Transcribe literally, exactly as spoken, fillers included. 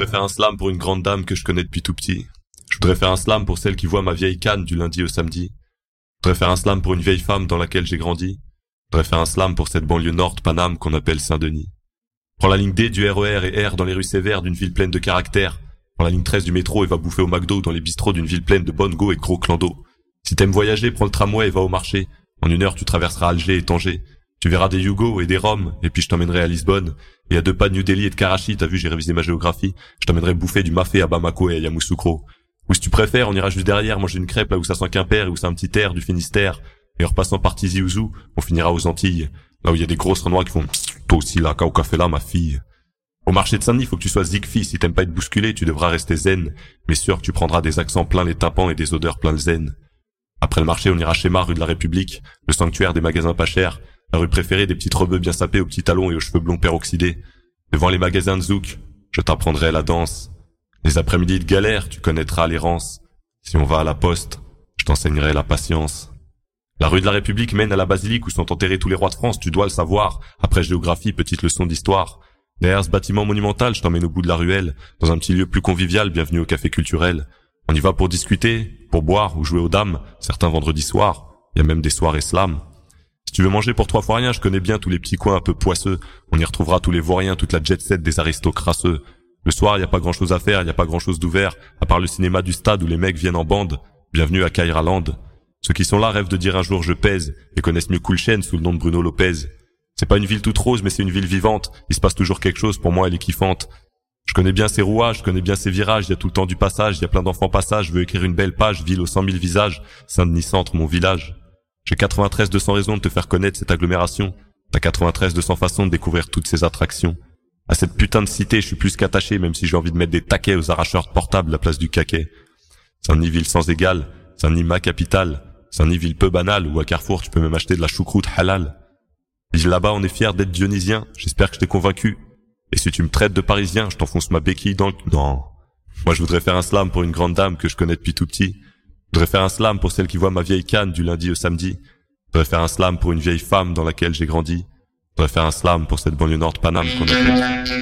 voudrais faire un slam pour une grande dame que je connais depuis tout petit. Je voudrais faire un slam pour celle qui voit ma vieille canne du lundi au samedi. Je voudrais faire un slam pour une vieille femme dans laquelle j'ai grandi. Je voudrais faire un slam pour cette banlieue nord de Paname qu'on appelle Saint-Denis. Prends la ligne D du R E R et R dans les rues sévères d'une ville pleine de caractère. Prends la ligne treize du métro et va bouffer au McDo dans les bistrots d'une ville pleine de bonnes go et de gros clans-d'eau. Si t'aimes voyager, prends le tramway et va au marché. En une heure, tu traverseras Alger et Tanger. Tu verras des Yugo et des Roms, et puis je t'emmènerai à Lisbonne. Et à deux pas de New Delhi et de Karachi, t'as vu, j'ai révisé ma géographie. Je t'emmènerai bouffer du mafé à Bamako et à Yamoussoukro. Ou si tu préfères, on ira juste derrière manger une crêpe là où ça sent Quimper et où c'est un petit air du Finistère. Et en repassant par Tizi Ouzou, on finira aux Antilles. Là où il y a des grosses renois qui font « Toi aussi là, au café là, ma fille ». Au marché de Saint-Denis, faut que tu sois zigfi. Si t'aimes pas être bousculé, tu devras rester zen. Mais sûr que tu prendras des accents plein les tympans et des odeurs plein le zen. Après le marché, on ira chez Mar, rue de la République, le sanctuaire des magasins pas chers, la rue préférée des petites rebeux bien sapés aux petits talons et aux cheveux blonds peroxydés. Devant les magasins de zouk, je t'apprendrai la danse. Les après-midi de galère, tu connaîtras l'errance. Si on va à la poste, je t'enseignerai la patience. La rue de la République mène à la basilique où sont enterrés tous les rois de France, tu dois le savoir. Après géographie, petite leçon d'histoire. Derrière ce bâtiment monumental, je t'emmène au bout de la ruelle, dans un petit lieu plus convivial, bienvenue au café culturel. On y va pour discuter, pour boire ou jouer aux dames, certains vendredis soirs. Il y a même des soirées slam. Si tu veux manger pour trois fois rien, je connais bien tous les petits coins un peu poisseux. On y retrouvera tous les vauriens, toute la jet set des aristocrasseux. Le soir, il y a pas grand chose à faire, il y a pas grand chose d'ouvert, à part le cinéma du stade où les mecs viennent en bande. Bienvenue à Kairaland. Ceux qui sont là rêvent de dire un jour je pèse, et connaissent mieux Coolchen sous le nom de Bruno Lopez. C'est pas une ville toute rose, mais c'est une ville vivante. Il se passe toujours quelque chose, pour moi elle est kiffante. Je connais bien ses rouages, je connais bien ses virages, il y a tout le temps du passage, il y a plein d'enfants passage, je veux écrire une belle page, ville aux cent mille visages, Saint-Denis centre, mon village. J'ai quatre-vingt-treize deux cents raisons de te faire connaître cette agglomération. T'as quatre-vingt-treize deux cents façons de découvrir toutes ces attractions. À cette putain de cité, je suis plus qu'attaché, même si j'ai envie de mettre des taquets aux arracheurs de portables à la place du caquet. Saint-Denis ville sans égal, Saint-Denis ma capitale, Saint-Denis ville peu banale, où à Carrefour tu peux même acheter de la choucroute halal. Là-bas on est fiers d'être dionysien, j'espère que je t'ai convaincu. Et si tu me traites de parisien, je t'enfonce ma béquille dans le... Non. Moi je voudrais faire un slam pour une grande dame que je connais depuis tout petit. Je voudrais faire un slam pour celle qui voit ma vieille canne du lundi au samedi. Je voudrais faire un slam pour une vieille femme dans laquelle j'ai grandi. Je voudrais faire un slam pour cette banlieue nord de Paname qu'on appelle...